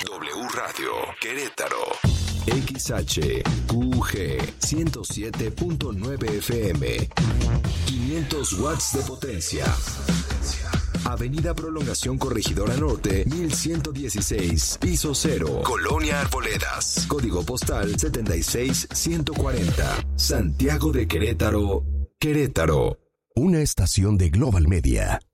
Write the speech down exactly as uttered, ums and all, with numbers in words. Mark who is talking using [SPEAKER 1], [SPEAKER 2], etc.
[SPEAKER 1] W Radio Querétaro. X H Q G ciento siete punto nueve F M. quinientos watts de potencia. Avenida Prolongación Corregidora Norte, mil ciento dieciséis, piso cero, Colonia Arboledas. Código postal setenta y seis ciento cuarenta. Santiago de Querétaro, Querétaro.
[SPEAKER 2] Una estación de Global Media.